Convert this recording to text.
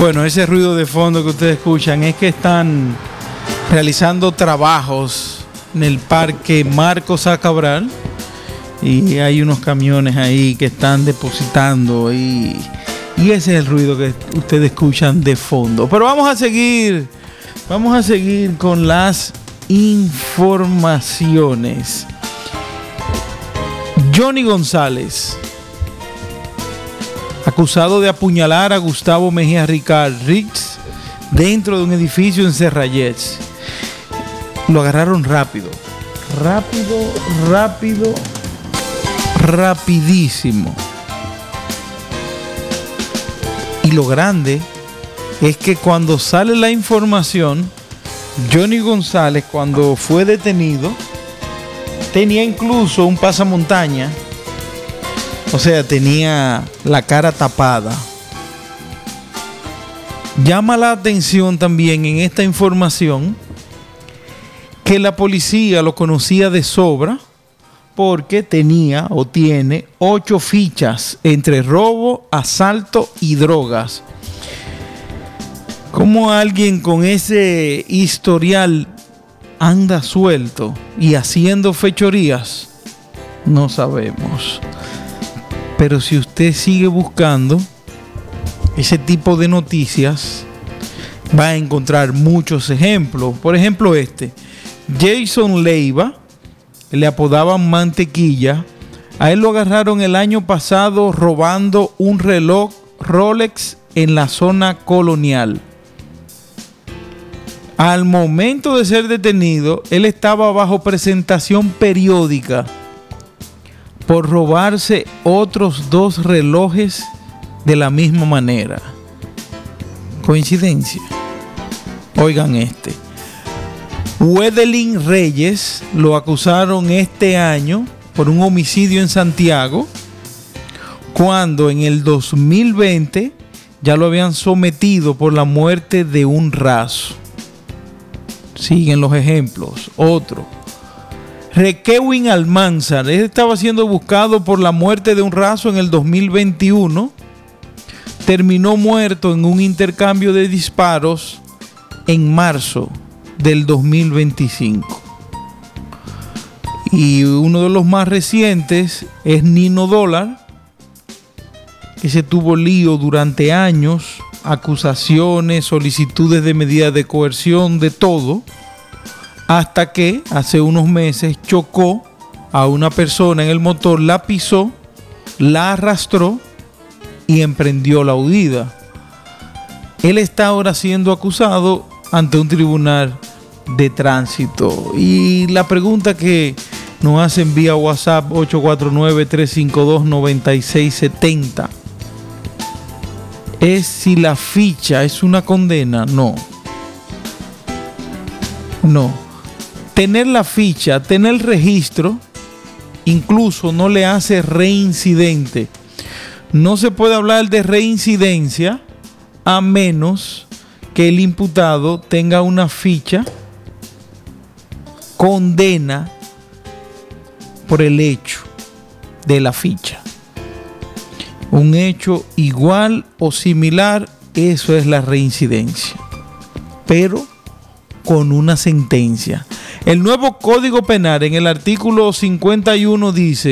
Bueno, ese ruido de fondo que ustedes escuchan es que están realizando trabajos en el parque Marcos A. Cabral y hay unos camiones ahí que están depositando y ese es el ruido que ustedes escuchan de fondo. Pero vamos a seguir con las informaciones. Johnny González, acusado de apuñalar a Gustavo Mejía Rix dentro de un edificio en Serrayets. Lo agarraron rapidísimo. Y lo grande es que cuando sale la información, Johnny González, cuando fue detenido, tenía incluso un pasamontaña. O sea, tenía la cara tapada. Llama la atención también en esta información que la policía lo conocía de sobra porque tenía o tiene 8 fichas entre robo, asalto y drogas. ¿Cómo alguien con ese historial anda suelto y haciendo fechorías? No sabemos. Pero si usted sigue buscando ese tipo de noticias, va a encontrar muchos ejemplos. Por ejemplo, Jason Leiva, le apodaban Mantequilla. A él lo agarraron el año pasado robando un reloj Rolex en la zona colonial. Al momento de ser detenido, él estaba bajo presentación periódica por robarse otros 2 relojes de la misma manera. ¿Coincidencia? Oigan Wedelin Reyes lo acusaron este año por un homicidio en Santiago, cuando en el 2020 ya lo habían sometido por la muerte de un raso. Siguen los ejemplos. Otro, Requewin Almanzar, él estaba siendo buscado por la muerte de un raso en el 2021. Terminó muerto en un intercambio de disparos en marzo del 2025. Y uno de los más recientes es Nino Dólar, que se tuvo lío durante años, acusaciones, solicitudes de medidas de coerción, de todo, hasta que hace unos meses chocó a una persona en el motor, la pisó, la arrastró y emprendió la huida. Él está ahora siendo acusado ante un tribunal de tránsito. Y la pregunta que nos hacen vía WhatsApp 849-352-9670 es si la ficha es una condena. No. Tener la ficha, tener el registro, incluso no le hace reincidente. No se puede hablar de reincidencia a menos que el imputado tenga una ficha condena por el hecho de la ficha. Un hecho igual o similar, eso es la reincidencia, pero con una sentencia. El nuevo Código Penal en el artículo 51 dice: